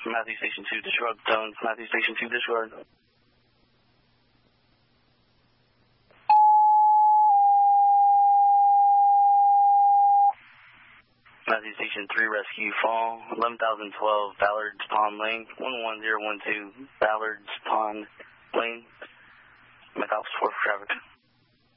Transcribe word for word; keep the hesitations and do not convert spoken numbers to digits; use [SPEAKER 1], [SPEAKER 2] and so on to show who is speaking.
[SPEAKER 1] Matthew Station two, disregard tones. Matthew Station two, disregard. Matthew Station three, rescue fall, eleven thousand twelve, Ballards Pond Lane, one one zero one two, Ballards Pond Lane. Make ops four for traffic.